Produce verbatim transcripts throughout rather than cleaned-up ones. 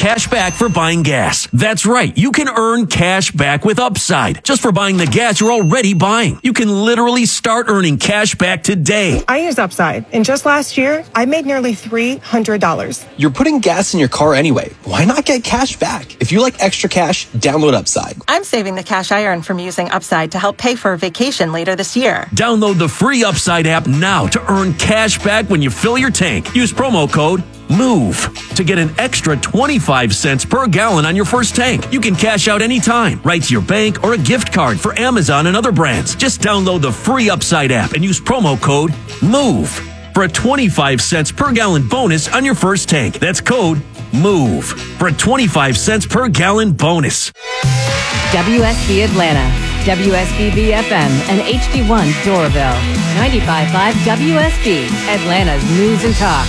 cash back for buying gas. That's right. You can earn cash back with Upside just for buying the gas you're already buying. You can literally start earning cash back today. I use Upside, and just last year, I made nearly three hundred dollars. You're putting gas in your car anyway. Why not get cash back? If you like extra cash, download Upside. I'm saving the cash I earn from using Upside to help pay for a vacation later this year. Download the free Upside app now to earn cash back when you fill your tank. Use promo code MOVE to get an extra twenty-five cents per gallon on your first tank. You can cash out anytime, right to your bank or a gift card for Amazon and other brands. Just download the free Upside app and use promo code MOVE for a twenty-five cents per gallon bonus on your first tank. That's code MOVE for a twenty-five cents per gallon bonus. W S B Atlanta, W S B B F M, and H D one Doraville. ninety-five point five W S B, Atlanta's news and talk.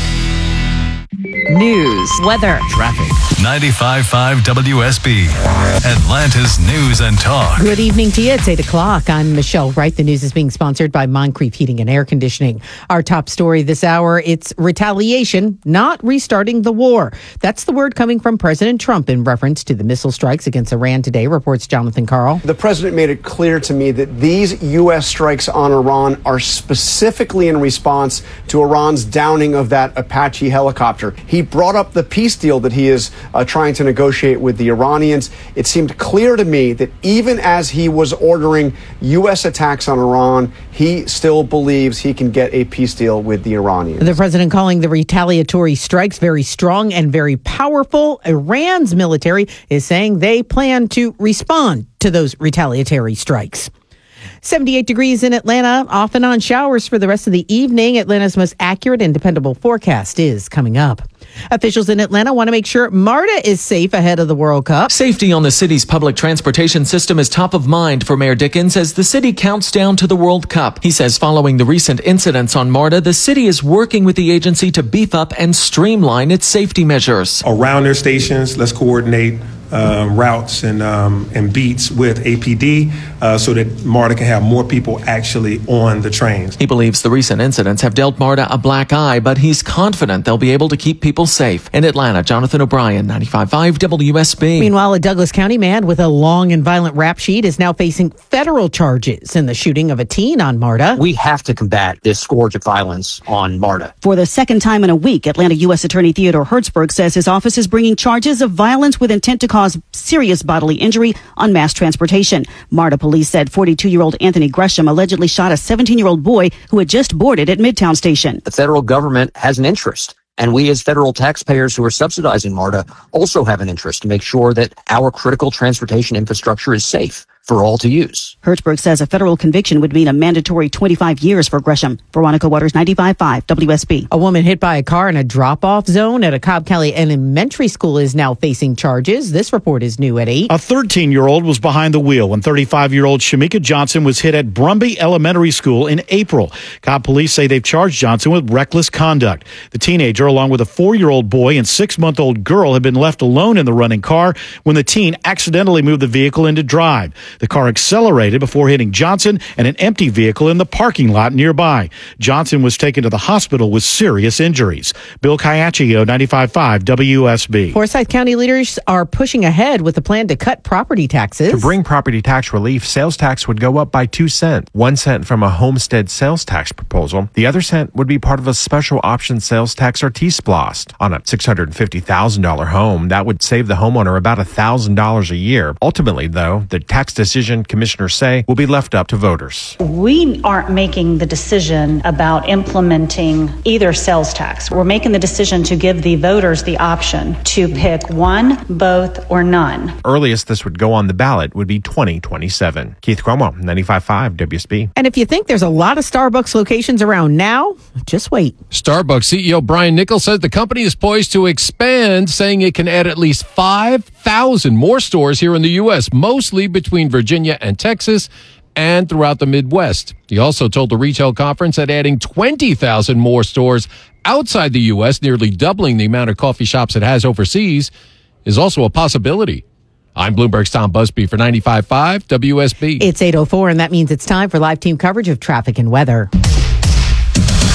News, weather, traffic. ninety-five point five W S B, Atlanta's news and talk. Good evening to you. It's eight o'clock. I'm Michelle Wright. The news is being sponsored by Moncrief Heating and Air Conditioning. Our top story this hour, it's retaliation, not restarting the war. That's the word coming from President Trump in reference to the missile strikes against Iran today, reports Jonathan Carl. The president made it clear to me that these U S strikes on Iran are specifically in response to Iran's downing of that Apache helicopter. He brought up the peace deal that he is uh, trying to negotiate with the Iranians. It seemed clear to me that even as he was ordering U S attacks on Iran, he still believes he can get a peace deal with the Iranians. The president calling the retaliatory strikes very strong and very powerful. Iran's military is saying they plan to respond to those retaliatory strikes. seventy-eight degrees in Atlanta, off and on showers for the rest of the evening. Atlanta's most accurate and dependable forecast is coming up. Officials in Atlanta want to make sure MARTA is safe ahead of the World Cup. Safety on the city's public transportation system is top of mind for Mayor Dickens as the city counts down to the World Cup. He says following the recent incidents on MARTA, the city is working with the agency to beef up and streamline its safety measures. Around their stations, let's coordinate Uh, routes and um, and beats with A P D uh, so that MARTA can have more people actually on the trains. He believes the recent incidents have dealt MARTA a black eye, but he's confident they'll be able to keep people safe. In Atlanta, Jonathan O'Brien, ninety-five point five W S B. Meanwhile, a Douglas County man with a long and violent rap sheet is now facing federal charges in the shooting of a teen on MARTA. We have to combat this scourge of violence on MARTA. For the second time in a week, Atlanta U S Attorney Theodore Hertzberg says his office is bringing charges of violence with intent to cause serious bodily injury on mass transportation. MARTA police said forty-two-year-old Anthony Gresham allegedly shot a seventeen-year-old boy who had just boarded at Midtown Station. The federal government has an interest, and we as federal taxpayers who are subsidizing MARTA also have an interest to make sure that our critical transportation infrastructure is safe for all to use. Hertzberg says a federal conviction would mean a mandatory twenty-five years for Gresham. Veronica Waters, ninety-five point five W S B. A woman hit by a car in a drop-off zone at a Cobb County elementary school is now facing charges. This report is new at eight. A thirteen-year-old was behind the wheel when thirty-five-year-old Shamika Johnson was hit at Brumby Elementary School in April. Cobb police say they've charged Johnson with reckless conduct. The teenager, along with a four-year-old boy and six-month-old girl, had been left alone in the running car when the teen accidentally moved the vehicle into drive. The car accelerated before hitting Johnson and an empty vehicle in the parking lot nearby. Johnson was taken to the hospital with serious injuries. Bill Caiaccio, ninety-five point five W S B. Forsyth County leaders are pushing ahead with a plan to cut property taxes. To bring property tax relief, sales tax would go up by two cents. One cent from a homestead sales tax proposal. The other cent would be part of a special option sales tax or T-SPLOST. On a six hundred fifty thousand dollars home, that would save the homeowner about one thousand dollars a year. Ultimately, though, the tax decision, commissioners say, will be left up to voters. We aren't making the decision about implementing either sales tax. We're making the decision to give the voters the option to pick one, both, or none. Earliest this would go on the ballot would be twenty twenty-seven. Keith Cuomo, ninety-five point five W S B. And if you think there's a lot of Starbucks locations around now, just wait. Starbucks C E O Brian Nichols says the company is poised to expand, saying it can add at least five thousand more stores here in the U S, mostly between Virginia and Texas and throughout the Midwest. He also told the retail conference that adding twenty thousand more stores outside the U S, nearly doubling the amount of coffee shops it has overseas, is also a possibility. I'm Bloomberg's Tom Busby for ninety-five point five W S B. It's eight oh four, and that means it's time for live team coverage of traffic and weather.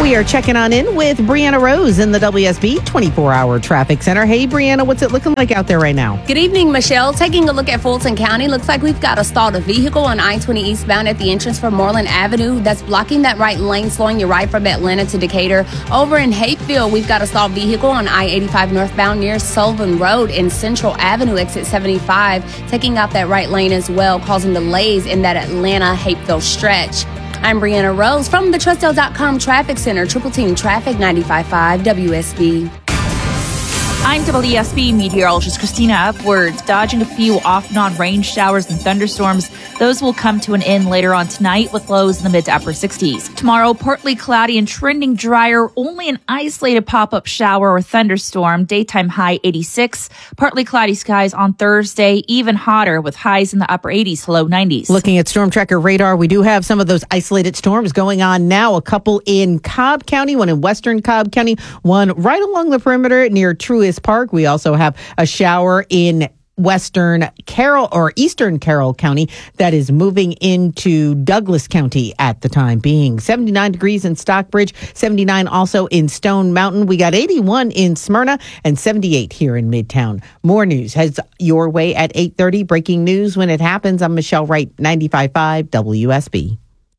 We are checking on in with Brianna Rose in the W S B twenty-four hour traffic center. Hey, Brianna, what's it looking like out there right now? Good evening, Michelle. Taking a look at Fulton County, looks like we've got a stalled vehicle on I twenty eastbound at the entrance for Moreland Avenue. That's blocking that right lane, slowing you right from Atlanta to Decatur. Over in Hapeville, we've got a stalled vehicle on I eighty-five northbound near Sullivan Road in Central Avenue, exit seventy-five, taking out that right lane as well, causing delays in that Atlanta-Hapeville stretch. I'm Brianna Rose from the Trustdale dot com Traffic Center, Triple Team Traffic ninety-five point five W S B. I'm W S B meteorologist Christina Upwards. Dodging a few off and on rain showers and thunderstorms. Those will come to an end later on tonight with lows in the mid to upper sixties. Tomorrow, partly cloudy and trending drier. Only an isolated pop-up shower or thunderstorm. Daytime high eighty-six. Partly cloudy skies on Thursday. Even hotter with highs in the upper eighties to low nineties. Looking at Storm Tracker radar, we do have some of those isolated storms going on now. A couple in Cobb County, one in western Cobb County, one right along the perimeter near Truist Park. We also have a shower in western Carroll or eastern Carroll County that is moving into Douglas County at the time being. seventy-nine degrees in Stockbridge, seventy-nine also in Stone Mountain. We got eighty-one in Smyrna and seventy-eight here in Midtown. More news heads your way at eight thirty. Breaking news when it happens. I'm Michelle Wright, ninety-five point five W S B.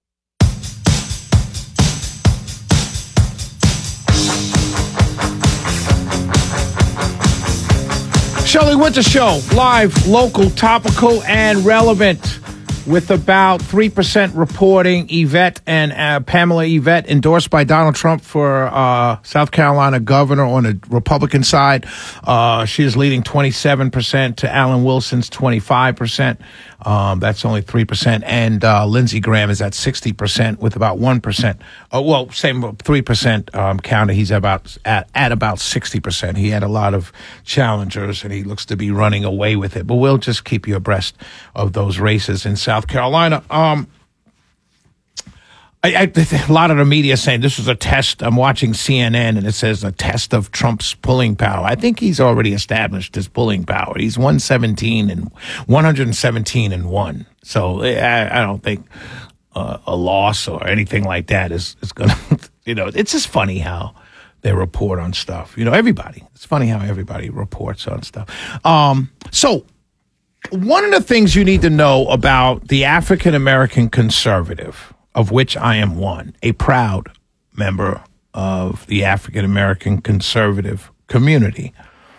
Shelley Winter Show, live, local, topical, and relevant, with about three percent reporting. Yvette and uh, Pamela Yvette, endorsed by Donald Trump for uh, South Carolina governor on the Republican side. Uh, she is leading twenty-seven percent to Alan Wilson's twenty-five percent. Um, that's only three percent. And uh, Lindsey Graham is at sixty percent with about one percent. Uh, well, same three percent um, counter. He's about at, at about sixty percent. He had a lot of challengers, and he looks to be running away with it. But we'll just keep you abreast of those races in South Carolina. Um, I, I, a lot of the media is saying this was a test. I'm watching C N N, and it says a test of Trump's pulling power. I think he's already established his pulling power. He's one seventeen and one hundred seventeen and one. So I, I don't think uh, a loss or anything like that is, is going to, you know, it's just funny how they report on stuff. You know, everybody. It's funny how everybody reports on stuff. Um, so one of the things you need to know about the African American conservative, of which I am one, a proud member of the African American conservative community.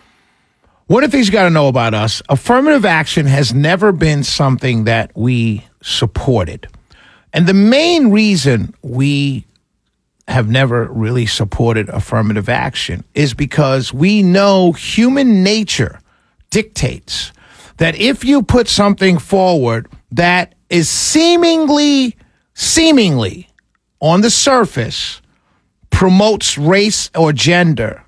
One of the things you got to know about us, affirmative action has never been something that we supported. And the main reason we have never really supported affirmative action is because we know human nature dictates that if you put something forward that is seemingly seemingly on the surface promotes race or gender,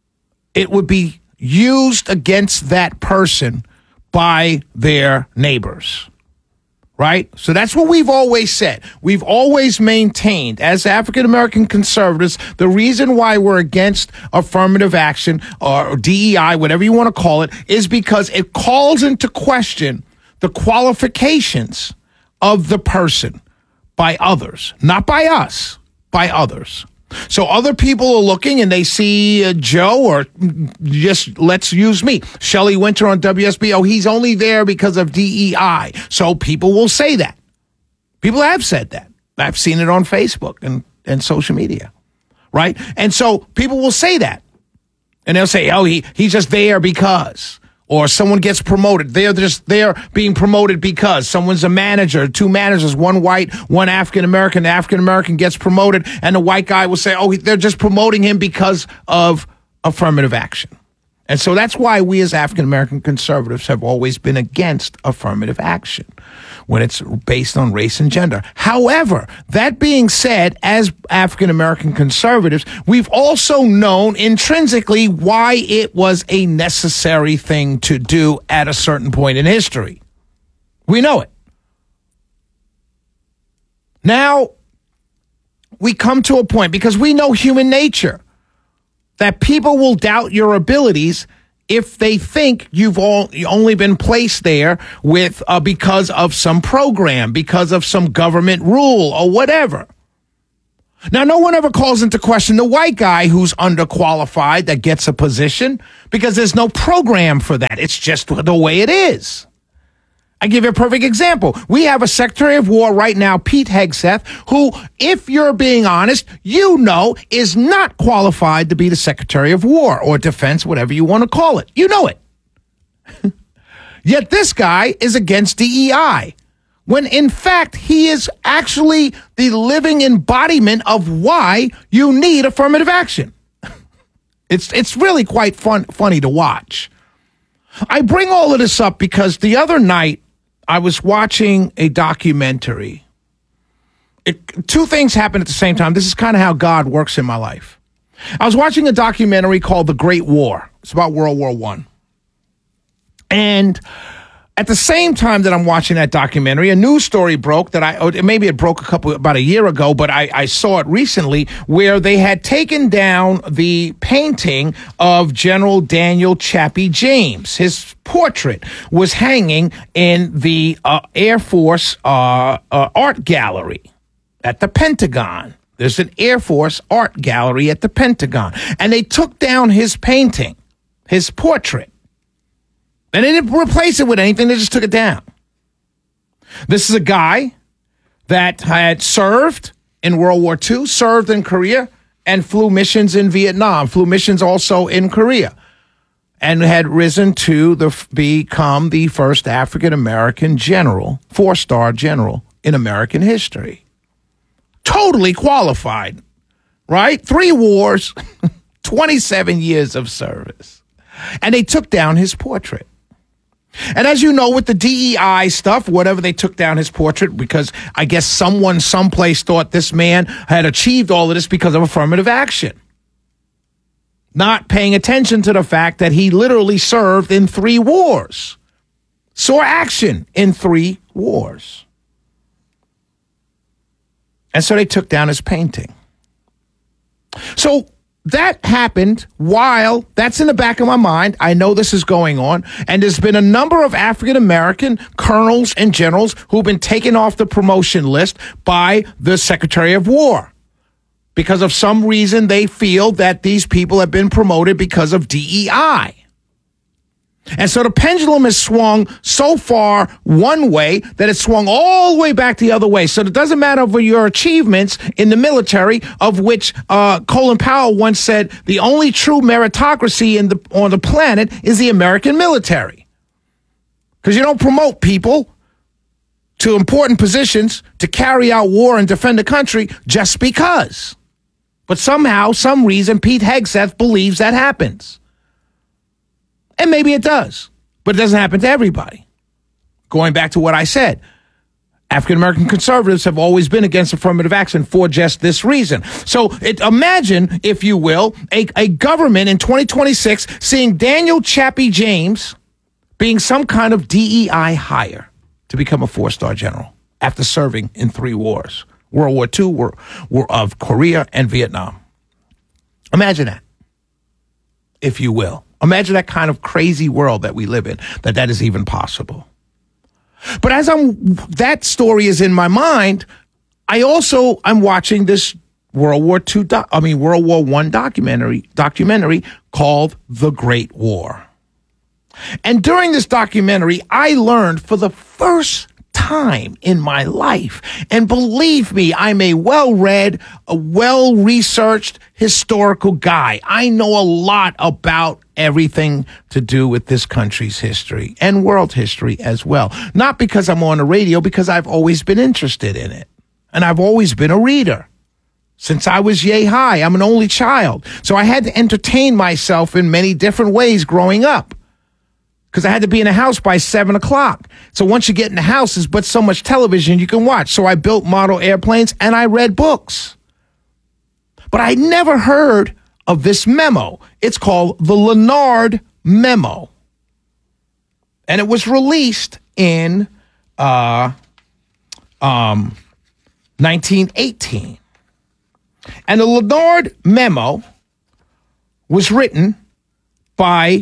it would be used against that person by their neighbors. Right? So that's what we've always said. We've always maintained, as African American conservatives, the reason why we're against affirmative action or D E I, whatever you want to call it, is because it calls into question the qualifications of the person by others, not by us, by others. So other people are looking and they see uh, Joe, or just let's use me, Shelley Winter on W S B. Oh, he's only there because of D E I. So people will say that. People have said that. I've seen it on Facebook and, and social media, right? And so people will say that. And they'll say, oh, he he's just there because. Or someone gets promoted. They're just they're being promoted because someone's a manager, two managers, one white, one African American. The African American gets promoted, and the white guy will say, "Oh, they're just promoting him because of affirmative action." And so that's why we as African American conservatives have always been against affirmative action when it's based on race and gender. However, that being said, as African American conservatives, we've also known intrinsically why it was a necessary thing to do at a certain point in history. We know it. Now, we come to a point, because we know human nature, that people will doubt your abilities if they think you've all, only been placed there with uh, because of some program, because of some government rule or whatever. Now, no one ever calls into question the white guy who's underqualified that gets a position because there's no program for that. It's just the way it is. I give you a perfect example. We have a Secretary of War right now, Pete Hegseth, who, if you're being honest, you know is not qualified to be the Secretary of War or Defense, whatever you want to call it. You know it. Yet this guy is against D E I. When in fact, he is actually the living embodiment of why you need affirmative action. It's it's really quite fun, funny to watch. I bring all of this up because the other night I was watching a documentary. It, two things happened at the same time. This is kind of how God works in my life. I was watching a documentary called The Great War. It's about World War One. And at the same time that I'm watching that documentary, a news story broke that I, or maybe it broke a couple, about a year ago, but I, I saw it recently where they had taken down the painting of General Daniel Chappie James. His portrait was hanging in the uh, Air Force uh, uh, art gallery at the Pentagon. There's an Air Force art gallery at the Pentagon. And they took down his painting, his portrait. And they didn't replace it with anything. They just took it down. This is a guy that had served in World War Two, served in Korea, and flew missions in Vietnam, flew missions also in Korea, and had risen to the, become the first African-American general, four-star general in American history. Totally qualified, right? Three wars, twenty-seven years of service. And they took down his portrait. And as you know, with the D E I stuff, whatever, they took down his portrait because I guess someone someplace thought this man had achieved all of this because of affirmative action. Not paying attention to the fact that he literally served in three wars. Saw action in three wars. And so they took down his painting. So that happened while, that's in the back of my mind. I know this is going on. And there's been a number of African-American colonels and generals who've been taken off the promotion list by the Secretary of War. Because of some reason, they feel that these people have been promoted because of D E I. And so the pendulum has swung so far one way that it swung all the way back the other way. So it doesn't matter for your achievements in the military, of which uh, Colin Powell once said the only true meritocracy in the on the planet is the American military. Because you don't promote people to important positions to carry out war and defend the country just because. But somehow, some reason, Pete Hegseth believes that happens. And maybe it does, but it doesn't happen to everybody. Going back to what I said, African-American conservatives have always been against affirmative action for just this reason. So it, imagine, if you will, a, a government in twenty twenty-six seeing Daniel Chappie James being some kind of D E I hire to become a four-star general after serving in three wars, World War Two, War, War of Korea, and Vietnam. Imagine that, if you will. Imagine that kind of crazy world that we live in, that that is even possible. But as I'm, that story is in my mind, I also, I'm watching this World War Two, doc, I mean, World War One documentary, documentary called The Great War. And during this documentary, I learned for the first time in my life, and believe me, I'm a well-read, a well-researched historical guy. I know a lot about everything to do with this country's history and world history as well. Not because I'm on the radio, because I've always been interested in it. And I've always been a reader. Since I was yay high, I'm an only child. So I had to entertain myself in many different ways growing up. Because I had to be in the house by seven o'clock. So once you get in the house, there's but so much television you can watch. So I built model airplanes and I read books. But I never heard of this memo. It's called the Leonard Memo. And it was released in uh, um, nineteen eighteen. And the Leonard Memo was written by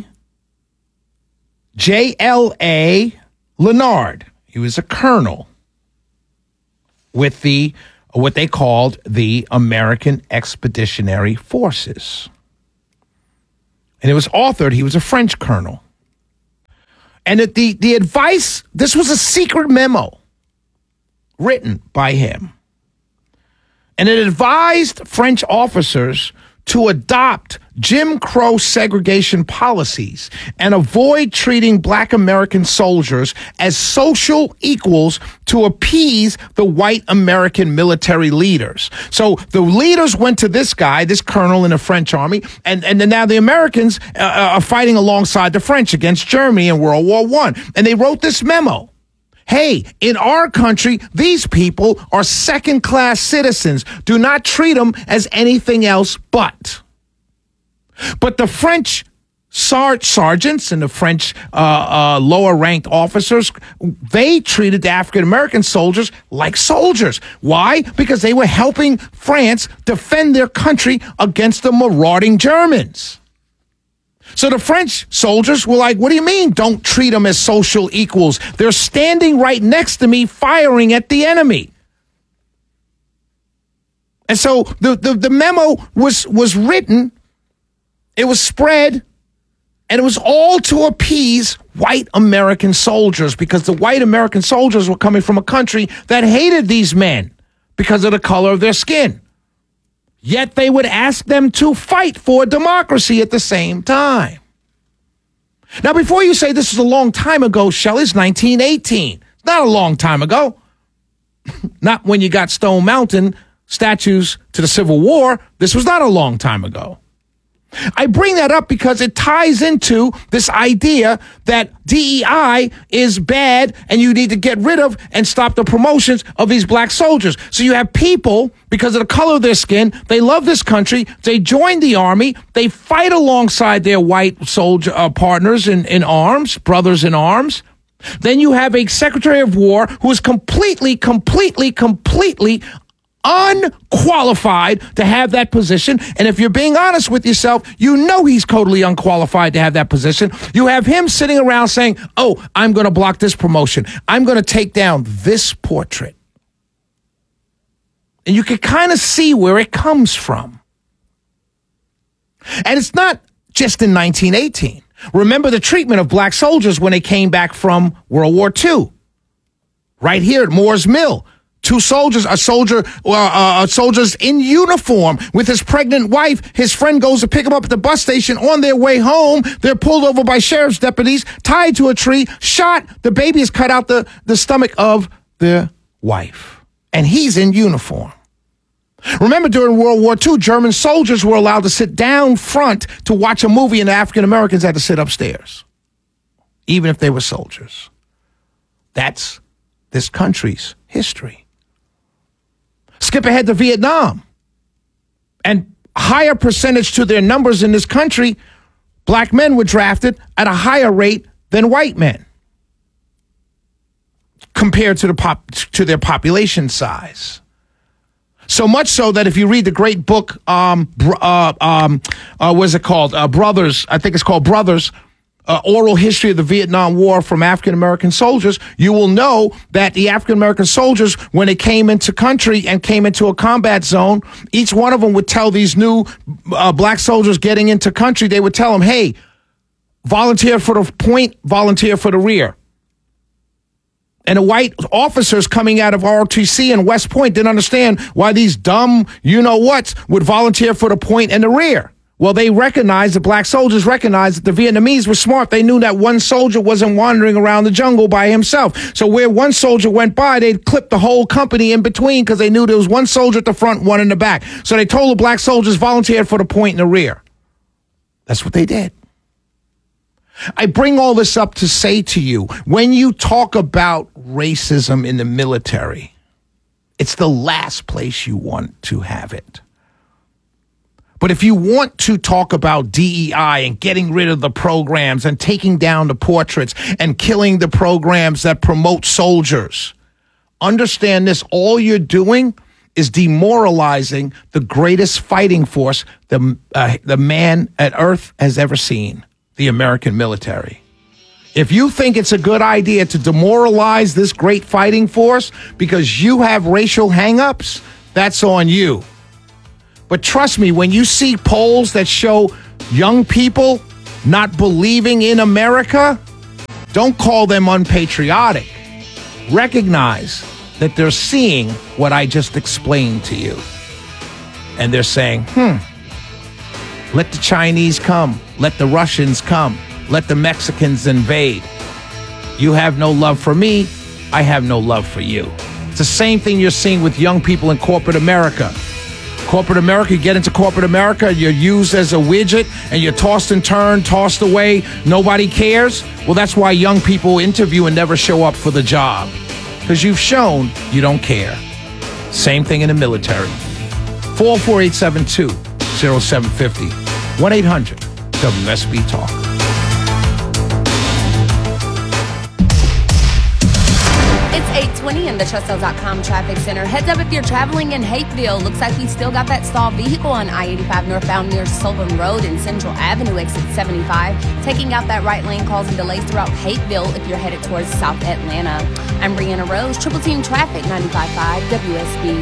J L A Leonard. He was a colonel with the what they called the American Expeditionary Forces. And it was authored, he was a French colonel. And that the, the advice, this was a secret memo written by him. And it advised French officers to adopt Jim Crow segregation policies and avoid treating black American soldiers as social equals to appease the white American military leaders. So the leaders went to this guy, this colonel in the French army, and, and then now the Americans uh, are fighting alongside the French against Germany in World War One. And they wrote this memo. Hey, in our country, these people are second-class citizens. Do not treat them as anything else but. But the French sar- sergeants and the French uh, uh, lower-ranked officers, they treated the African-American soldiers like soldiers. Why? Because they were helping France defend their country against the marauding Germans. So the French soldiers were like, what do you mean don't treat them as social equals? They're standing right next to me firing at the enemy. And so the, the, the memo was, was written, it was spread, and it was all to appease white American soldiers because the white American soldiers were coming from a country that hated these men because of the color of their skin. Yet they would ask them to fight for democracy at the same time. Now, before you say this is a long time ago, Shelley, it's nineteen eighteen. It's not a long time ago. Not when you got Stone Mountain statues to the Civil War. This was not a long time ago. I bring that up because it ties into this idea that D E I is bad and you need to get rid of and stop the promotions of these black soldiers. So you have people, because of the color of their skin, they love this country, they join the army, they fight alongside their white soldier uh, partners in, in arms, brothers in arms. Then you have a Secretary of War who is completely, completely, completely unqualified to have that position. And if you're being honest with yourself, you know he's totally unqualified to have that position. You have him sitting around saying, oh, I'm going to block this promotion. I'm going to take down this portrait. And you can kind of see where it comes from. And it's not just in nineteen eighteen. Remember the treatment of black soldiers when they came back from World War Two. Right here at Moore's Mill. Two soldiers, a soldier, uh, uh, soldiers in uniform with his pregnant wife. His friend goes to pick him up at the bus station. On their way home, they're pulled over by sheriff's deputies, tied to a tree, shot. The baby is cut out the, the stomach of the wife. And he's in uniform. Remember, during World War Two, German soldiers were allowed to sit down front to watch a movie, and the African Americans had to sit upstairs, even if they were soldiers. That's this country's history. Skip ahead to Vietnam. And higher percentage to their numbers in this country, black men were drafted at a higher rate than white men compared to the pop to their population size. So much so that if you read the great book, um, uh, um, uh, what is it called? Uh, Brothers, I think it's called Brothers, Uh, oral history of the Vietnam War from African-American soldiers, you will know that the African-American soldiers, when they came into country and came into a combat zone, each one of them would tell these new uh, black soldiers getting into country, they would tell them, hey, volunteer for the point, volunteer for the rear. And the white officers coming out of R O T C and West Point didn't understand why these dumb you-know-whats would volunteer for the point and the rear. Well, they recognized, the black soldiers recognized that the Vietnamese were smart. They knew that one soldier wasn't wandering around the jungle by himself. So where one soldier went by, they'd clip the whole company in between because they knew there was one soldier at the front, one in the back. So they told the black soldiers volunteered for the point in the rear. That's what they did. I bring all this up to say to you, when you talk about racism in the military, it's the last place you want to have it. But if you want to talk about D E I and getting rid of the programs and taking down the portraits and killing the programs that promote soldiers, understand this, all you're doing is demoralizing the greatest fighting force the, uh, the man at Earth has ever seen, the American military. If you think it's a good idea to demoralize this great fighting force because you have racial hang-ups, that's on you. But trust me, when you see polls that show young people not believing in America, don't call them unpatriotic. Recognize that they're seeing what I just explained to you. And they're saying, hmm, let the Chinese come. Let the Russians come. Let the Mexicans invade. You have no love for me. I have no love for you. It's the same thing you're seeing with young people in corporate America. Corporate America, you get into corporate America, you're used as a widget, and you're tossed and turned, tossed away. Nobody cares. Well, that's why young people interview and never show up for the job. Because you've shown you don't care. Same thing in the military. four oh four, eight seven two, oh seven five oh. one eight hundred W S B Talk. It's eight twenty in the Trustell dot com traffic center. Heads up if you're traveling in Hapeville. Looks like we still got that stalled vehicle on I eighty-five northbound near Sullivan Road and Central Avenue, exit seventy-five. Taking out that right lane, causing delays throughout Hapeville if you're headed towards South Atlanta. I'm Brianna Rose, Triple Team Traffic, ninety-five point five W S B.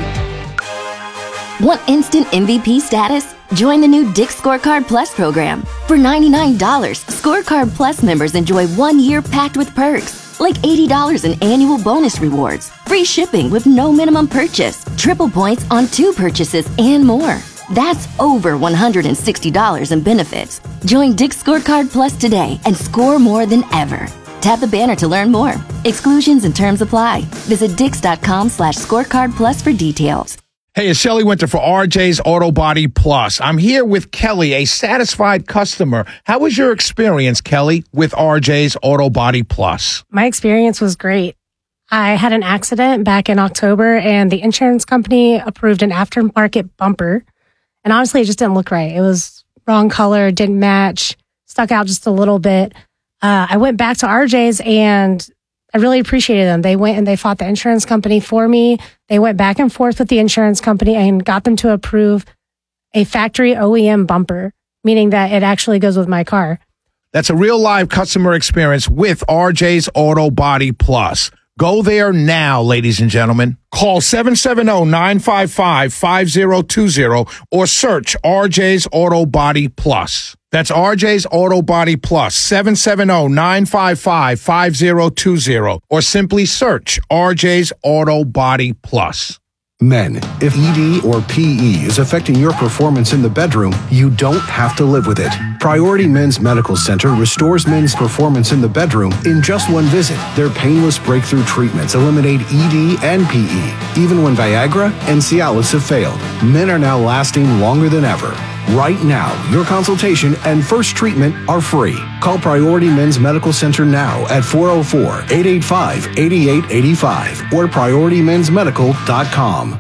Want instant M V P status? Join the new Dick's Scorecard Plus program. For ninety-nine dollars, Scorecard Plus members enjoy one year packed with perks, like eighty dollars in annual bonus rewards, free shipping with no minimum purchase, triple points on two purchases, and more. That's over one hundred sixty dollars in benefits. Join Dick's Scorecard Plus today and score more than ever. Tap the banner to learn more. Exclusions and terms apply. Visit dix.com slash scorecard plus for details. Hey, it's Shelley Winter for R J's Auto Body Plus. I'm here with Kelly, a satisfied customer. How was your experience, Kelly, with R J's Auto Body Plus? My experience was great. I had an accident back in October, and the insurance company approved an aftermarket bumper. And honestly, it just didn't look right. It was wrong color, didn't match, stuck out just a little bit. Uh, I went back to R J's, and I really appreciated them. They went and they fought the insurance company for me. They went back and forth with the insurance company and got them to approve a factory O E M bumper, meaning that it actually goes with my car. That's a real live customer experience with R J's Auto Body Plus. Go there now, ladies and gentlemen. Call seven seven zero, nine five five, five zero two zero or search R J's Auto Body Plus. That's R J's Auto Body Plus, seven seven zero, nine five five, five zero two zero, or simply search R J's Auto Body Plus. Men, if E D or P E is affecting your performance in the bedroom, you don't have to live with it. Priority Men's Medical Center restores men's performance in the bedroom in just one visit. Their painless breakthrough treatments eliminate E D and P E. Even when Viagra and Cialis have failed, men are now lasting longer than ever. Right now, your consultation and first treatment are free. Call Priority Men's Medical Center now at four oh four, eight eight five, eight eight eight five or priority mens medical dot com.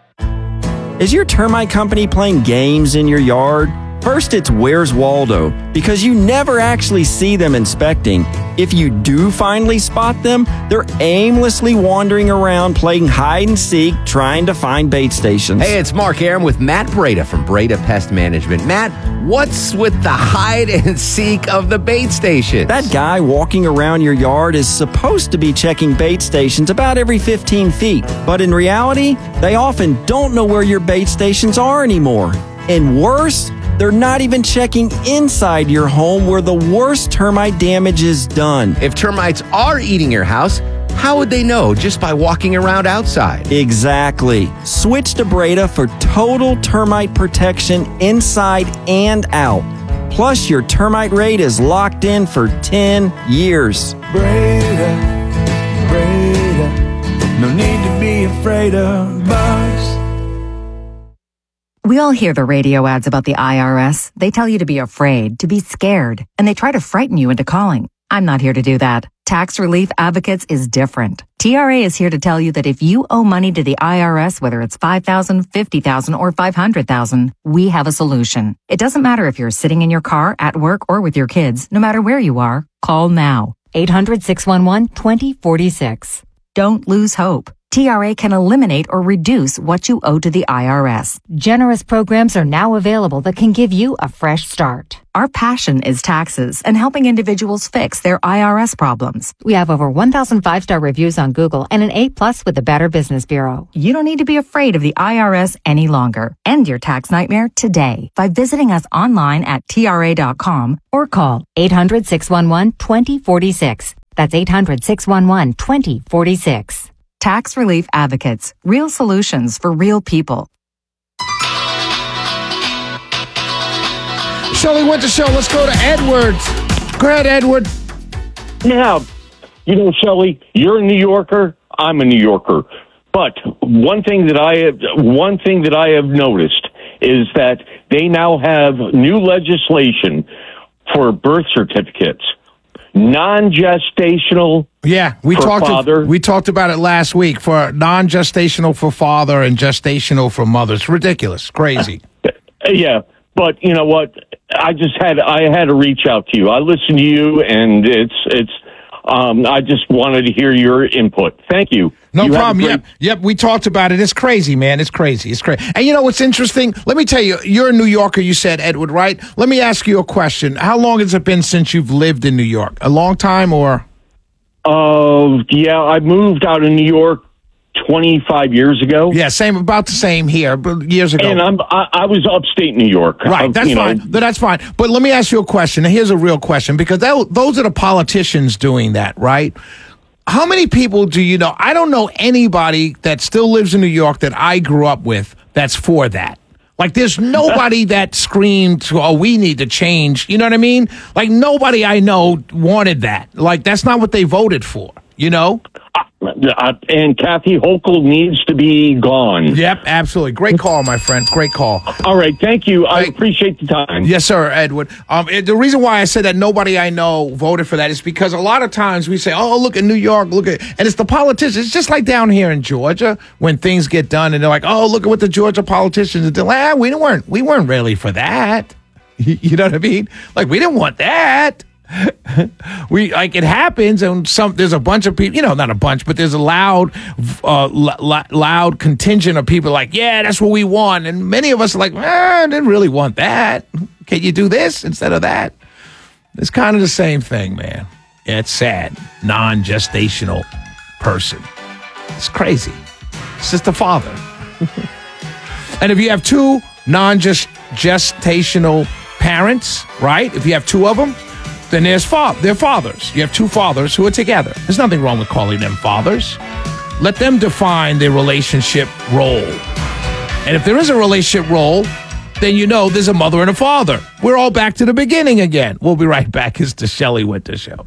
Is your termite company playing games in your yard? First, it's Where's Waldo, because you never actually see them inspecting. If you do finally spot them, they're aimlessly wandering around playing hide and seek, trying to find bait stations. Hey, it's Mark Aram with Matt Breda from Breda Pest Management. Matt, what's with the hide and seek of the bait station? That guy walking around your yard is supposed to be checking bait stations about every fifteen feet. But in reality, they often don't know where your bait stations are anymore. And worse, they're not even checking inside your home where the worst termite damage is done. If termites are eating your house, how would they know just by walking around outside? Exactly. Switch to Breda for total termite protection inside and out. Plus, your termite rate is locked in for ten years. Breda, Breda, no need to be afraid of bugs. We all hear the radio ads about the I R S. They tell you to be afraid, to be scared, and they try to frighten you into calling. I'm not here to do that. Tax Relief Advocates is different. T R A is here to tell you that if you owe money to the I R S, whether it's five thousand dollars, fifty thousand dollars, or five hundred thousand dollars, we have a solution. It doesn't matter if you're sitting in your car, at work, or with your kids. No matter where you are, call now. eight hundred, six one one, two oh four six. Don't lose hope. T R A can eliminate or reduce what you owe to the I R S. Generous programs are now available that can give you a fresh start. Our passion is taxes and helping individuals fix their I R S problems. We have over one thousand five-star reviews on Google and an A plus with the Better Business Bureau. You don't need to be afraid of the I R S any longer. End your tax nightmare today by visiting us online at T R A dot com or call eight hundred, six one one, two zero four six. That's eight hundred, six one one, two zero four six. Tax Relief Advocates. Real solutions for real people. Shelley Winter Show. Let's go to Edward. Go ahead, Edward. Now, you know, Shelley, you're a New Yorker. I'm a New Yorker. But one thing that I have, one thing that I have noticed is that they now have new legislation for birth certificates, non-gestational. Yeah, we for talked. father. We talked about it last week for non-gestational for father and gestational for mother. It's ridiculous, crazy. Yeah, but you know what? I just had I had to reach out to you. I listen to you, and it's it's. Um, I just wanted to hear your input. Thank you. No You have a problem. great- Yep, yep. We talked about it. It's crazy, man. It's crazy. It's crazy. And you know what's interesting? Let me tell you. You're a New Yorker. You said, Edward, right? Let me ask you a question. How long has it been since you've lived in New York? A long time, or? Uh, yeah, I moved out of New York twenty-five years ago. Yeah, same. About the same here, but years ago. And I'm I, I was upstate New York. Right, Uh, that's you know, fine. No, that's fine. But let me ask you a question. And here's a real question, because that, those are the politicians doing that, right? How many people do you know? I don't know anybody that still lives in New York that I grew up with that's for that. Like, there's nobody that screamed, oh, we need to change. You know what I mean? Like, nobody I know wanted that. Like, that's not what they voted for, you know? Uh, and Kathy Hochul needs to be gone. Yep, absolutely. Great call, my friend. Great call. All right, thank you. I appreciate the time. Yes, sir, Edward. Um, it- the reason why I said that nobody I know voted for that is because a lot of times we say, oh, look at New York, look at, and it's the politicians. It's just like down here in Georgia when things get done and they're like, oh, look at what the Georgia politicians did. Like, ah, we weren't, we weren't really for that. You know what I mean? Like, we didn't want that. We like it happens, and some there's a bunch of people, you know, not a bunch, but there's a loud, uh, l- l- loud contingent of people like, yeah, that's what we want, and many of us are like, eh, I didn't really want that. Can you do this instead of that? It's kind of the same thing, man. Yeah, it's sad. Non-gestational person. It's crazy. It's just the father. And if you have two non-gestational parents, right? If you have two of them, then there's fa- they're fathers. You have two fathers who are together. There's nothing wrong with calling them fathers. Let them define their relationship role. And if there is a relationship role, then you know there's a mother and a father. We're all back to the beginning again. We'll be right back. It's the Shelley Winter Show.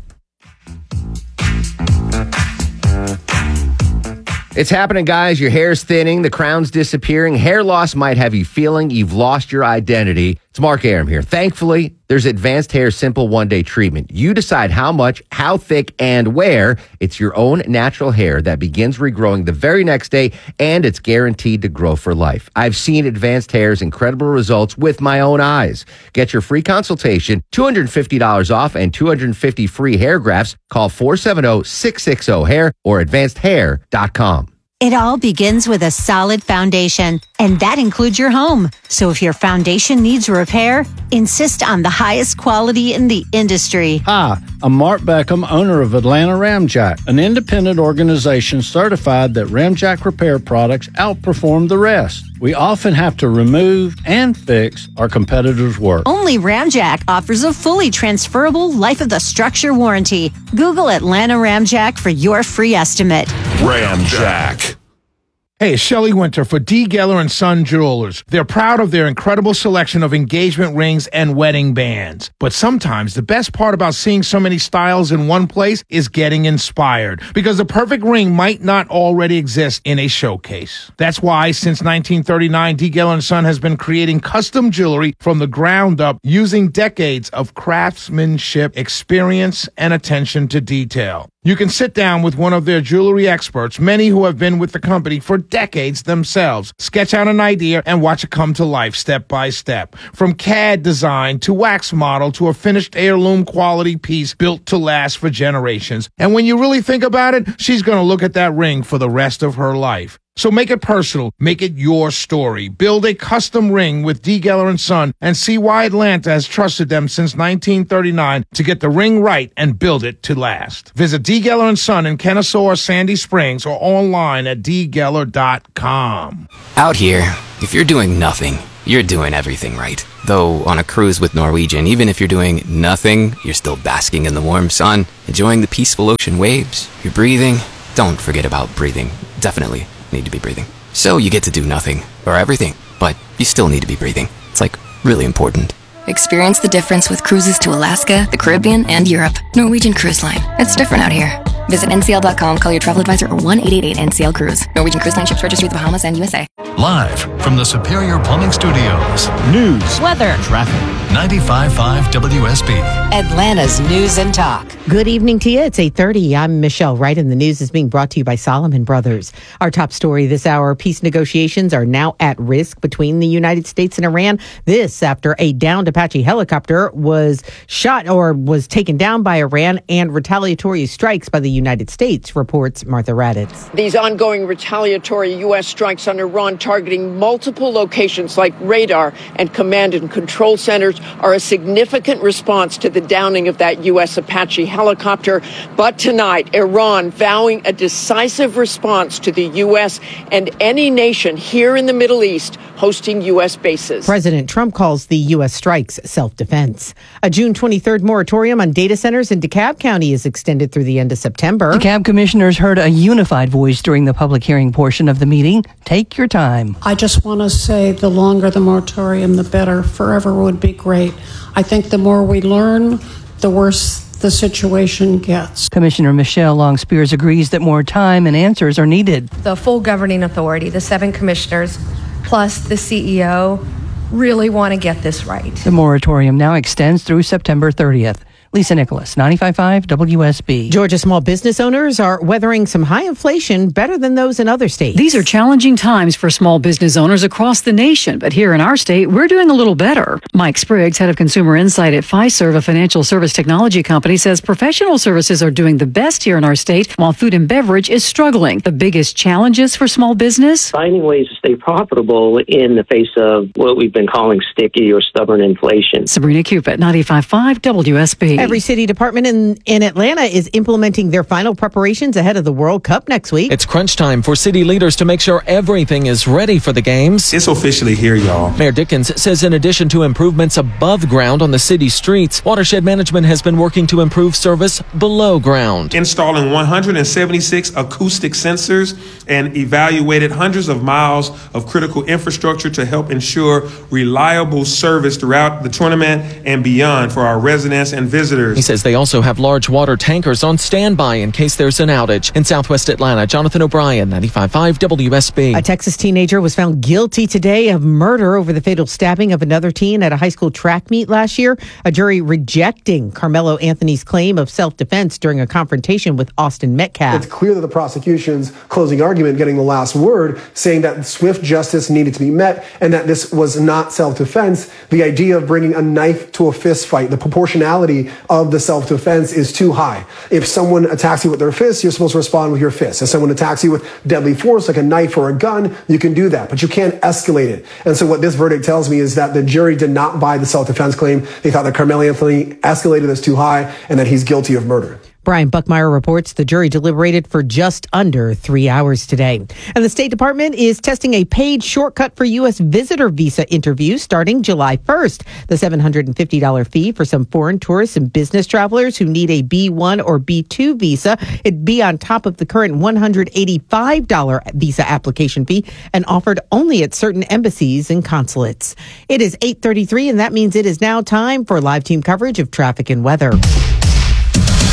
It's happening, guys. Your hair's thinning, the crown's disappearing. Hair loss might have you feeling you've lost your identity. It's Mark Aram here. Thankfully, there's Advanced Hair Simple One-Day Treatment. You decide how much, how thick, and where. It's your own natural hair that begins regrowing the very next day, and it's guaranteed to grow for life. I've seen Advanced Hair's incredible results with my own eyes. Get your free consultation, two hundred fifty dollars off, and two hundred fifty free hair grafts. Call four seven zero, six six zero, hair or advanced hair dot com. It all begins with a solid foundation, and that includes your home. So if your foundation needs repair, insist on the highest quality in the industry. Hi, I'm Mark Beckham, owner of Atlanta Ramjack, an independent organization certified that Ramjack repair products outperform the rest. We often have to remove and fix our competitors' work. Only Ramjack offers a fully transferable life of the structure warranty. Google Atlanta Ramjack for your free estimate. Ramjack. Hey, it's Shelley Winter for D. Geller and Son Jewelers. They're proud of their incredible selection of engagement rings and wedding bands. But sometimes the best part about seeing so many styles in one place is getting inspired, because the perfect ring might not already exist in a showcase. That's why since nineteen thirty-nine, D. Geller and Son has been creating custom jewelry from the ground up using decades of craftsmanship, experience, and attention to detail. You can sit down with one of their jewelry experts, many who have been with the company for decades themselves, sketch out an idea and watch it come to life step by step. From C A D design to wax model to a finished heirloom quality piece built to last for generations. And when you really think about it, she's going to look at that ring for the rest of her life. So make it personal. Make it your story. Build a custom ring with D. Geller and Son and see why Atlanta has trusted them since nineteen thirty-nine to get the ring right and build it to last. Visit D. Geller and Son in Kennesaw or Sandy Springs or online at d geller dot com. Out here, if you're doing nothing, you're doing everything right. Though on a cruise with Norwegian, even if you're doing nothing, you're still basking in the warm sun, enjoying the peaceful ocean waves. You're breathing. Don't forget about breathing. Definitely need to be breathing. So you get to do nothing or everything, but you still need to be breathing. It's like really important. Experience the difference with cruises to Alaska, the Caribbean, and Europe. Norwegian Cruise Line. It's different out here. Visit N C L dot com, call your travel advisor, or one eight eight eight N C L Cruise. Norwegian Cruise Line ships registry the Bahamas and U S A. Live from the Superior Plumbing Studios. News. Weather. Traffic. ninety-five point five W S B. Atlanta's News and Talk. Good evening to you. It's eight thirty. I'm Michelle Wright, and the news is being brought to you by Solomon Brothers. Our top story this hour, peace negotiations are now at risk between the United States and Iran. This after a downed Apache helicopter was shot or was taken down by Iran and retaliatory strikes by the United States, reports Martha Raditz. These ongoing retaliatory U S strikes on Iran targeting multiple locations like radar and command and control centers are a significant response to the downing of that U S Apache helicopter. But tonight, Iran vowing a decisive response to the U S and any nation here in the Middle East hosting U S bases. President Trump calls the U S strikes self-defense. A June twenty-third moratorium on data centers in DeKalb County is extended through the end of September. DeKalb commissioners heard a unified voice during the public hearing portion of the meeting. Take your time. I just want to say the longer the moratorium, the better. Forever would be great. I think the more we learn, the worse the situation gets. Commissioner Michelle Long Spears agrees that more time and answers are needed. The full governing authority, the seven commissioners, plus the C E O, really want to get this right. The moratorium now extends through September thirtieth. Lisa Nicholas, ninety-five point five W S B. Georgia small business owners are weathering some high inflation better than those in other states. These are challenging times for small business owners across the nation, but here in our state, we're doing a little better. Mike Spriggs, head of consumer insight at Fiserv, a financial service technology company, says professional services are doing the best here in our state, while food and beverage is struggling. The biggest challenges for small business? Finding ways to stay profitable in the face of what we've been calling sticky or stubborn inflation. Sabrina Cupid, ninety-five point five W S B. Every city department in, in Atlanta is implementing their final preparations ahead of the World Cup next week. It's crunch time for city leaders to make sure everything is ready for the games. It's officially here, y'all. Mayor Dickens says in addition to improvements above ground on the city streets, Watershed Management has been working to improve service below ground. Installing one hundred seventy-six acoustic sensors and evaluated hundreds of miles of critical infrastructure to help ensure reliable service throughout the tournament and beyond for our residents and visitors. He says they also have large water tankers on standby in case there's an outage. In Southwest Atlanta, Jonathan O'Brien, ninety-five point five W S B. A Texas teenager was found guilty today of murder over the fatal stabbing of another teen at a high school track meet last year. A jury rejecting Carmelo Anthony's claim of self-defense during a confrontation with Austin Metcalf. It's clear that the prosecution's closing argument getting the last word, saying that swift justice needed to be met and that this was not self-defense. The idea of bringing a knife to a fist fight, the proportionality of the self-defense is too high. If someone attacks you with their fists, you're supposed to respond with your fists. If someone attacks you with deadly force, like a knife or a gun, you can do that, but you can't escalate it. And so what this verdict tells me is that the jury did not buy the self-defense claim. They thought that Carmelo Anthony escalated this too high and that he's guilty of murder. Brian Buckmeyer reports the jury deliberated for just under three hours today. And the State Department is testing a paid shortcut for U S visitor visa interviews starting July first. The seven hundred fifty dollars fee for some foreign tourists and business travelers who need a B one or B two visa. It'd be on top of the current one hundred eighty-five dollars visa application fee and offered only at certain embassies and consulates. It is eight thirty-three, and that means it is now time for live team coverage of traffic and weather.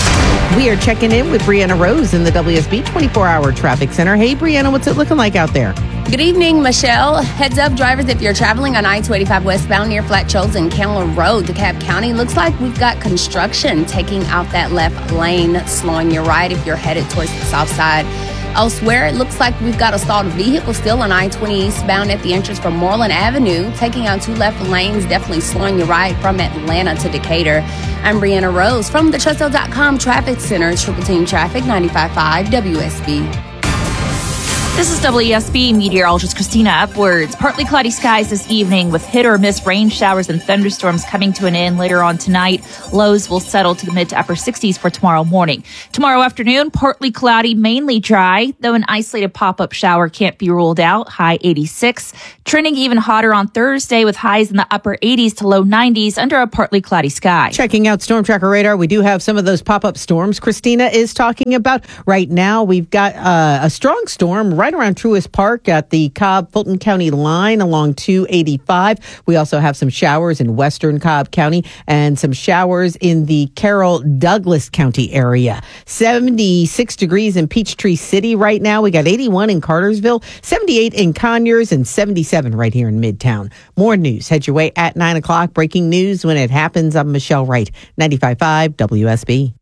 We are checking in with Brianna Rose in the W S B twenty-four hour traffic center. Hey, Brianna, what's it looking like out there? Good evening, Michelle. Heads up, drivers, if you're traveling on I two eighty-five westbound near Flat Shoals and Candler Road, DeKalb County, looks like we've got construction taking out that left lane, slowing your right if you're headed towards the south side. Elsewhere, it looks like we've got a stalled vehicle still on I twenty eastbound at the entrance from Moreland Avenue, taking out two left lanes, definitely slowing you right from Atlanta to Decatur. I'm Brianna Rose from the Trussell dot com Traffic Center, Triple Team Traffic, ninety-five point five W S B. This is W S B meteorologist Christina Upwards. Partly cloudy skies this evening with hit or miss rain showers and thunderstorms coming to an end later on tonight. Lows will settle to the mid to upper sixties for tomorrow morning. Tomorrow afternoon, partly cloudy, mainly dry, though an isolated pop-up shower can't be ruled out. High eighty-six. Trending even hotter on Thursday with highs in the upper eighties to low nineties under a partly cloudy sky. Checking out Storm Tracker radar, we do have some of those pop-up storms Christina is talking about. Right now, we've got uh, a strong storm right around Truist Park at the Cobb-Fulton County line along two eighty-five. We also have some showers in western Cobb County and some showers in the Carroll-Douglas County area. seventy-six degrees in Peachtree City right now. We got eighty-one in Cartersville, seventy-eight in Conyers, and seventy-seven right here in Midtown. More news. Head your way at nine o'clock. Breaking news when it happens. I'm Michelle Wright, ninety-five point five W S B.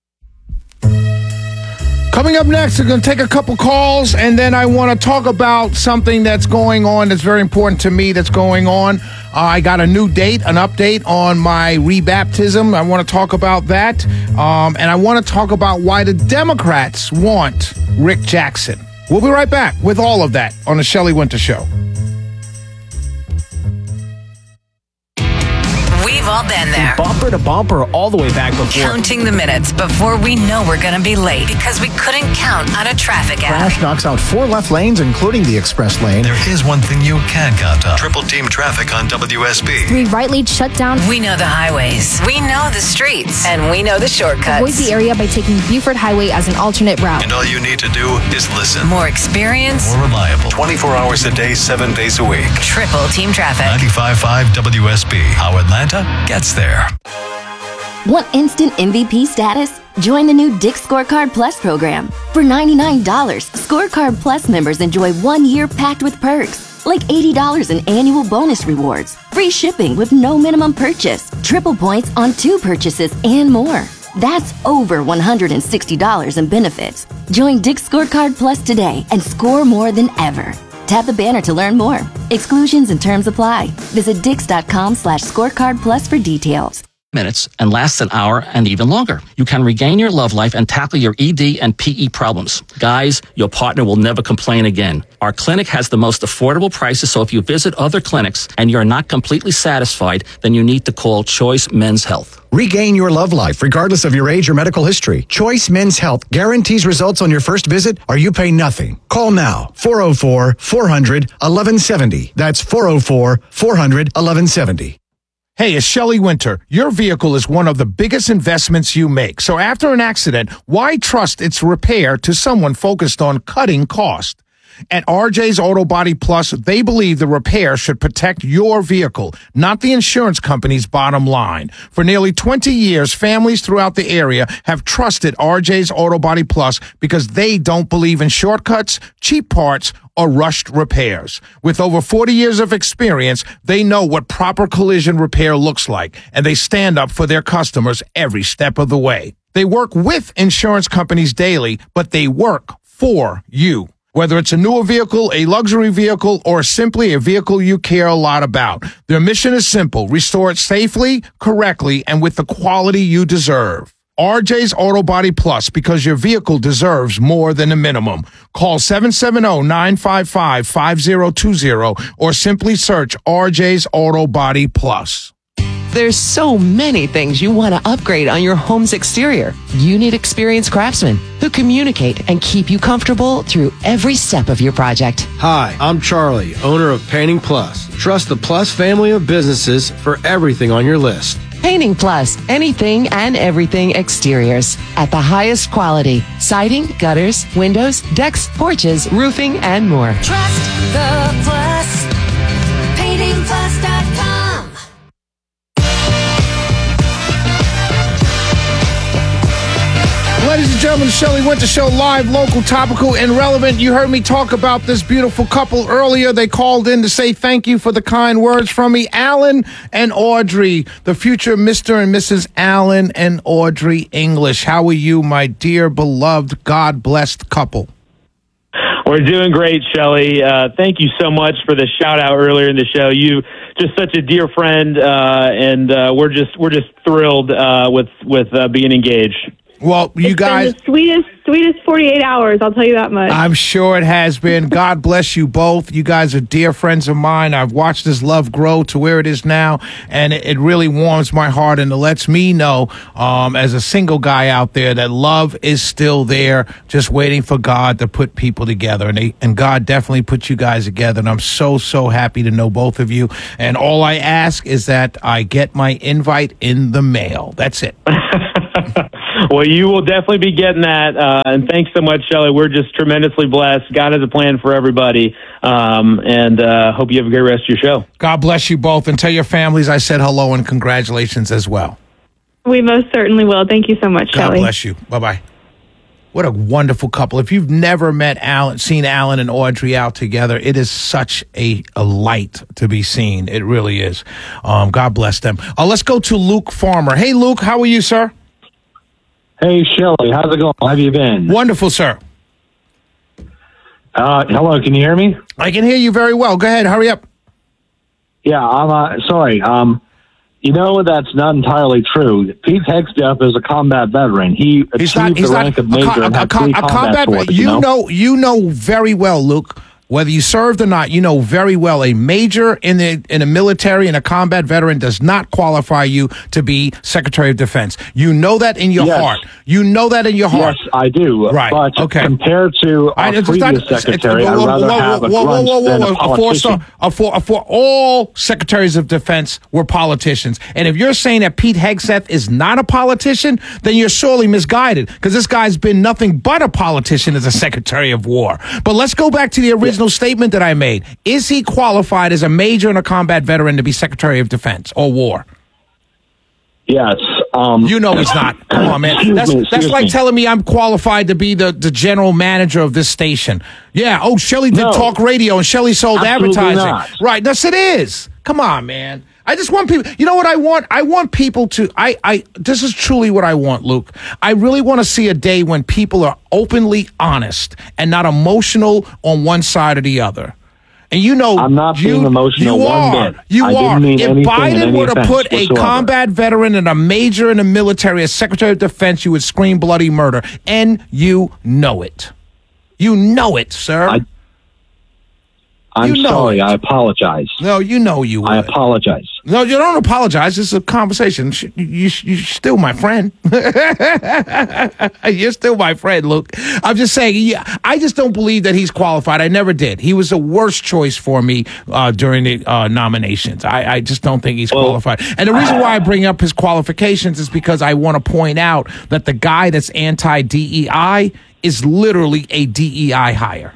Coming up next, we're going to take a couple calls, and then I want to talk about something that's going on that's very important to me that's going on. Uh, I got a new date, an update on my rebaptism. I want to talk about that. Um, and I want to talk about why the Democrats want Rick Jackson. We'll be right back with all of that on the Shelley Winter Show. We've all been there. Bumper to bumper all the way back before. Counting the minutes before we know we're going to be late because we couldn't count on a traffic app. Crash knocks out four left lanes, including the express lane. There is one thing you can count on. Triple Team Traffic on W S B. Three right lanes shut down. We know the highways. We know the streets. And we know the shortcuts. Avoid the area by taking Buford Highway as an alternate route. And all you need to do is listen. More experience. More reliable. twenty-four hours a day, seven days a week. Triple Team Traffic. ninety-five point five W S B. How Atlanta gets there. Want instant M V P status? Join the new Dick's Scorecard Plus program. For ninety-nine dollars, Scorecard Plus members enjoy one year packed with perks, like eighty dollars in annual bonus rewards, free shipping with no minimum purchase, triple points on two purchases, and more. That's over one hundred sixty dollars in benefits. Join Dick's Scorecard Plus today and score more than ever. Tap the banner to learn more. Exclusions and terms apply. Visit dix.com slash scorecard plus for details. Minutes and lasts an hour and even longer. You can regain your love life and tackle your E D and P E problems. Guys, your partner will never complain again. Our clinic has the most affordable prices, so if you visit other clinics and you're not completely satisfied, then you need to call Choice Men's Health. Regain your love life, regardless of your age or medical history. Choice Men's Health guarantees results on your first visit, or you pay nothing. Call now, four oh four, four hundred, eleven seventy. That's four oh four, four hundred, eleven seventy. Hey, it's Shelley Winter. Your vehicle is one of the biggest investments you make. So after an accident, why trust its repair to someone focused on cutting cost? At R J's Auto Body Plus, they believe the repair should protect your vehicle, not the insurance company's bottom line. For nearly twenty years, families throughout the area have trusted R J's Auto Body Plus because they don't believe in shortcuts, cheap parts, or rushed repairs. With over forty years of experience, they know what proper collision repair looks like, and they stand up for their customers every step of the way. They work with insurance companies daily, but they work for you. Whether it's a newer vehicle, a luxury vehicle, or simply a vehicle you care a lot about, their mission is simple: restore it safely, correctly, and with the quality you deserve. R J's Auto Body Plus, because your vehicle deserves more than a minimum. Call seven seven zero, nine five five, five zero two zero or simply search R J's Auto Body Plus. There's so many things you want to upgrade on your home's exterior. You need experienced craftsmen who communicate and keep you comfortable through every step of your project. Hi, I'm Charlie, owner of Painting Plus. Trust the Plus family of businesses for everything on your list. Painting Plus, anything and everything exteriors at the highest quality. Siding, gutters, windows, decks, porches, roofing, and more. Trust the Plus. painting plus dot com. Ladies and gentlemen, the Shelley Winter Show, live, local, topical, and relevant. You heard me talk about this beautiful couple earlier. They called in to say thank you for the kind words from me. Alan and Audrey, the future Mister and Missus Alan and Audrey English. How are you, my dear, beloved, God-blessed couple? We're doing great, Shelley. Uh, thank you so much for the shout out earlier in the show. You just such a dear friend, uh, and uh, we're just we're just thrilled uh, with with uh, being engaged. Well, you it's guys, been the sweetest, sweetest forty-eight hours. I'll tell you that much. I'm sure it has been. God bless you both. You guys are dear friends of mine. I've watched this love grow to where it is now, and it, it really warms my heart, and it lets me know, um, as a single guy out there, that love is still there, just waiting for God to put people together. And they, and God definitely put you guys together, and I'm so, so happy to know both of you. And all I ask is that I get my invite in the mail. That's it. Well, you will definitely be getting that, uh, and thanks so much, Shelley. We're just tremendously blessed. God has a plan for everybody, um, and uh, hope you have a great rest of your show. God bless you both, and tell your families I said hello and congratulations as well. We most certainly will. Thank you so much, God Shelley. bless you. Bye-bye. What a wonderful couple. If you've never met Alan, seen Alan and Audrey out together, it is such a, a light to be seen. It really is. Um, God bless them. Uh, let's go to Luke Farmer. Hey, Luke, how are you, sir? Hey, Shelley, how's it going? How have you been? Wonderful, sir. Uh, hello, can you hear me? I can hear you very well. Go ahead, hurry up. Yeah, I'm uh, sorry. Um, you know that's not entirely true. Pete Hegseth is a combat veteran. He He's achieved not, he's the not, rank of a, major co- and a, had co- three a combat, combat swords, you you know? know, you know very well, Luke, whether you served or not, you know very well a major in the in the military and a combat veteran does not qualify you to be Secretary of Defense. You know that in your Yes. heart. You know that in your heart. Yes, I do. Right. But okay. compared to our I- it's previous not- it's- secretary, it's- I'd whoa, rather whoa, have a whoa, whoa, grunge whoa, whoa, than a whoa. A four politician. star, a four, a four, all secretaries of defense were politicians. And if you're saying that Pete Hegseth is not a politician, then you're sorely misguided because this guy's been nothing but a politician as a Secretary of War. But let's go back to the original statement that I made. Is he qualified as a major and a combat veteran to be Secretary of Defense or War? Yes. Um, you know he's not. Come on, man. Excuse That's, me, that's excuse like me. telling me I'm qualified to be the, the general manager of this station. Yeah. Oh, Shelley did No. talk radio and Shelley sold Absolutely advertising. not. Right. Yes, it is. Come on, man. I just want people, you know what I want? I want people to, I, I, this is truly what I want, Luke. I really want to see a day when people are openly honest and not emotional on one side or the other. And you know, I'm not you, being emotional you one are, bit. You I are. didn't mean If anything in Biden any were to offense put a whatsoever. combat veteran and a major in the military as Secretary of Defense, you would scream bloody murder. And you know it. You know it, sir. I, I'm You know sorry. it. I apologize. No, you know you would. I apologize. No, you don't apologize. This is a conversation. Sh- You, you, you're still my friend. You're still my friend, Luke. I'm just saying, yeah, I just don't believe that he's qualified. I never did. He was the worst choice for me uh, during the uh, nominations. I, I just don't think he's qualified. And the reason why I bring up his qualifications is because I want to point out that the guy that's anti-D E I is literally a D E I hire.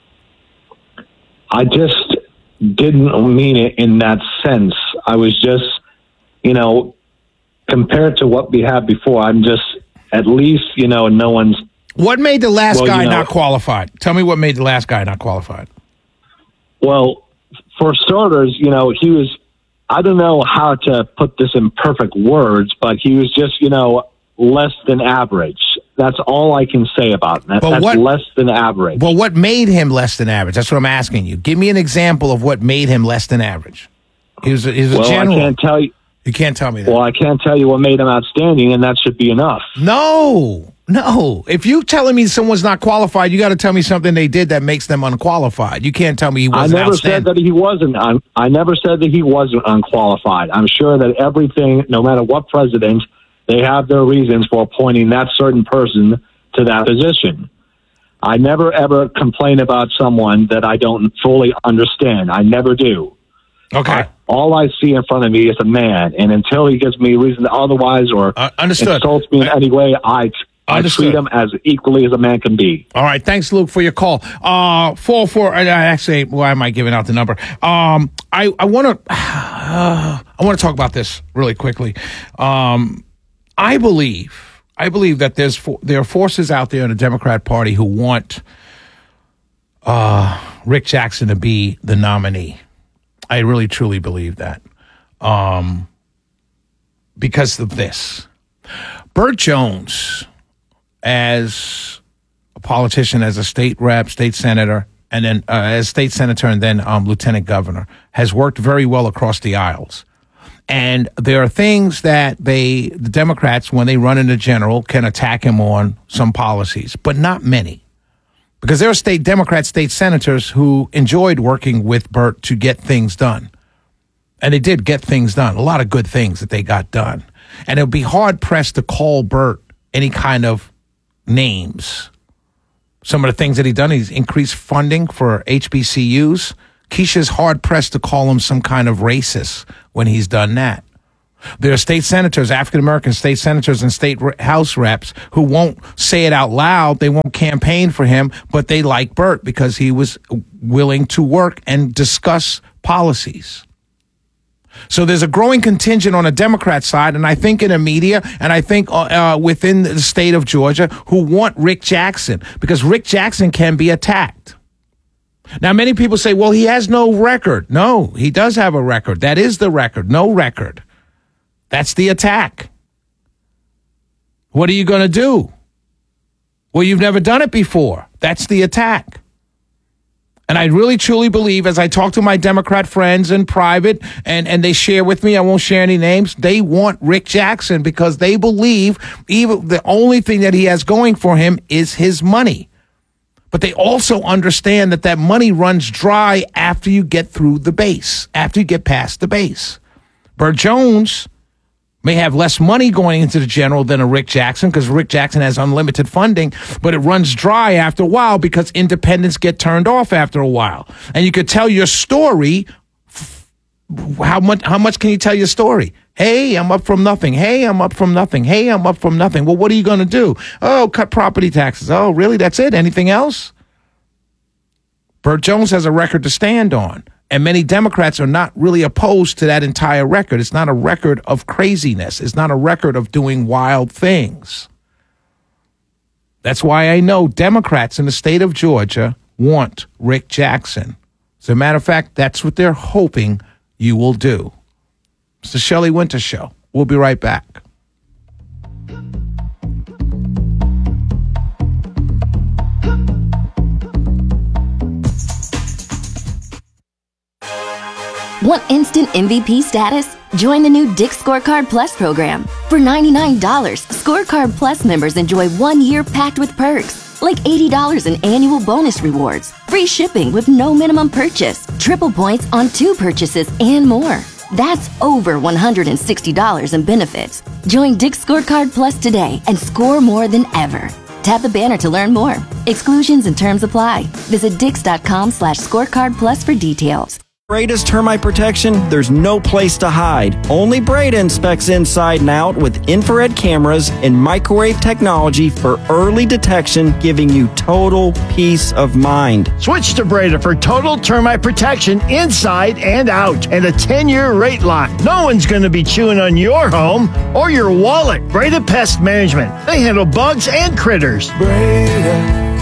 I just didn't mean it in that sense. I was just, you know, compared to what we had before, I'm just, at least, you know, no one's. What made the last Well, guy you know- not qualified? Tell me what made the last guy not qualified. Well, for starters, you know, he was, I don't know how to put this in perfect words, but he was just, you know, less than average. That's all I can say about that. But That's what- less than average. Well, what made him less than average? That's what I'm asking you. Give me an example of what made him less than average. He was a, he was a well, general. I can't tell you. You can't tell me that. Well, I can't tell you what made him outstanding, and that should be enough. No, no. If you telling me someone's not qualified, you got to tell me something they did that makes them unqualified. You can't tell me he I wasn't never said outstanding. that he wasn't. Un- I never said that he wasn't unqualified. I'm sure that everything, no matter what president, they have their reasons for appointing that certain person to that position. I never ever complain about someone that I don't fully understand. I never do. Okay. All I see in front of me is a man, and until he gives me reason otherwise or Uh, understood. insults me in any way, I, I Understood. treat him as equally as a man can be. All right, thanks, Luke, for your call. Uh, four four. I actually, why am I giving out the number? Um, I I want to uh, I want to talk about this really quickly. Um, I believe I believe that there's for, there are forces out there in the Democrat Party who want uh, Rick Jackson to be the nominee. I really, truly believe that. Um, because of this. Burt Jones, as a politician, as a state rep, state senator, and then uh, as state senator and then um, lieutenant governor, has worked very well across the aisles. And there are things that they, the Democrats, when they run into general, can attack him on some policies, but not many. Because there are state Democrat state senators who enjoyed working with Burt to get things done. And they did get things done, a lot of good things that they got done. And it would be hard-pressed to call Burt any kind of names. Some of the things that he's done, he's increased funding for H B C Us. Keisha's hard-pressed to call him some kind of racist when he's done that. There are state senators, African-American state senators and state house reps who won't say it out loud. They won't campaign for him, but they like Burt because he was willing to work and discuss policies. So there's a growing contingent on the Democrat side, and I think in the media, and I think uh, within the state of Georgia, who want Rick Jackson, because Rick Jackson can be attacked. Now, many people say, well, he has no record. No, he does have a record. That is the record. No record. That's the attack. What are you going to do? Well, you've never done it before. That's the attack. And I really, truly believe, as I talk to my Democrat friends in private, and, and they share with me, I won't share any names, they want Rick Jackson because they believe even the only thing that he has going for him is his money. But they also understand that that money runs dry after you get through the base, after you get past the base. Burt Jones may have less money going into the general than a Rick Jackson because Rick Jackson has unlimited funding, but it runs dry after a while because independents get turned off after a while. And you could tell your story. How much, how much can you tell your story? Hey, I'm up from nothing. Hey, I'm up from nothing. Hey, I'm up from nothing. Well, what are you going to do? Oh, cut property taxes. Oh, really? That's it? Anything else? Burt Jones has a record to stand on. And many Democrats are not really opposed to that entire record. It's not a record of craziness. It's not a record of doing wild things. That's why I know Democrats in the state of Georgia want Rick Jackson. As a matter of fact, that's what they're hoping you will do. It's the Shelley Winter Show. We'll be right back. Want instant M V P status? Join the new Dick's Scorecard Plus program. For ninety-nine dollars, Scorecard Plus members enjoy one year packed with perks, like eighty dollars in annual bonus rewards, free shipping with no minimum purchase, triple points on two purchases, and more. That's over one hundred sixty dollars in benefits. Join Dick's Scorecard Plus today and score more than ever. Tap the banner to learn more. Exclusions and terms apply. Visit dix.com slash scorecard plus for details. Breda's termite protection, there's no place to hide. Only Breda inspects inside and out with infrared cameras and microwave technology for early detection, giving you total peace of mind. Switch to Breda for total termite protection inside and out and a ten-year rate lock. No one's going to be chewing on your home or your wallet. Breda Pest Management. They handle bugs and critters. Breda,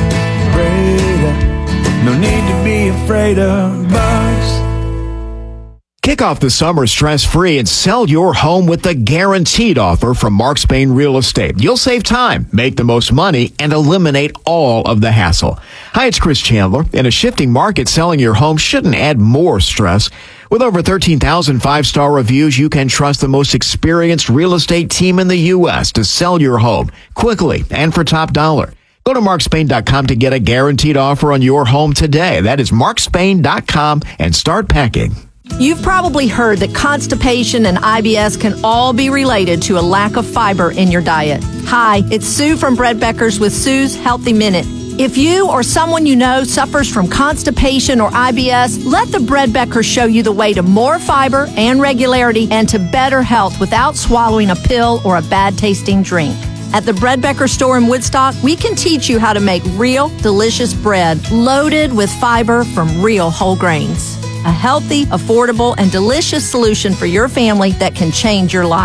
Breda, no need to be afraid of bugs. Kick off the summer stress-free and sell your home with the guaranteed offer from Mark Spain Real Estate. You'll save time, make the most money, and eliminate all of the hassle. Hi, it's Chris Chandler. In a shifting market, selling your home shouldn't add more stress. With over thirteen thousand five-star reviews, you can trust the most experienced real estate team in the U S to sell your home quickly and for top dollar. Go to mark spain dot com to get a guaranteed offer on your home today. That is mark spain dot com and start packing. You've probably heard that constipation and I B S can all be related to a lack of fiber in your diet. Hi, it's Sue from Bread Beckers with Sue's Healthy Minute. If you or someone you know suffers from constipation or I B S, let the Bread Beckers show you the way to more fiber and regularity and to better health without swallowing a pill or a bad-tasting drink. At the Bread Becker store in Woodstock, we can teach you how to make real, delicious bread loaded with fiber from real whole grains. A healthy, affordable, and delicious solution for your family that can change your life.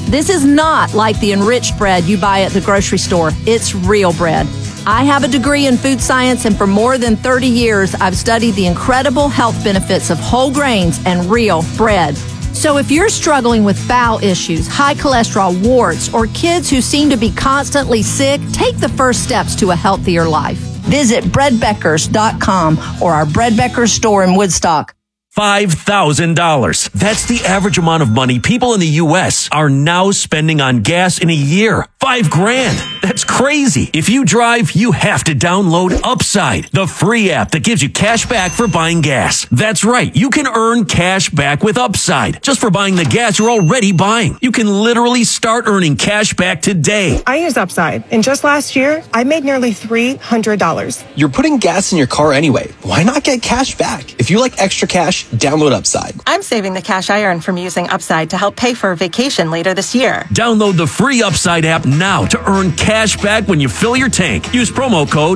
This is not like the enriched bread you buy at the grocery store. It's real bread. I have a degree in food science, and for more than thirty years, I've studied the incredible health benefits of whole grains and real bread. So if you're struggling with bowel issues, high cholesterol, warts, or kids who seem to be constantly sick, take the first steps to a healthier life. Visit bread beckers dot com or our Bread Beckers store in Woodstock. five thousand dollars. That's the average amount of money people in the U S are now spending on gas in a year. Five grand. That's crazy. If you drive, you have to download Upside, the free app that gives you cash back for buying gas. That's right. You can earn cash back with Upside just for buying the gas you're already buying. You can literally start earning cash back today. I use Upside, and just last year, I made nearly three hundred dollars. You're putting gas in your car anyway. Why not get cash back? If you like extra cash, download Upside. I'm saving the cash I earn from using Upside to help pay for a vacation later this year. Download the free Upside app now to earn cash back when you fill your tank. Use promo code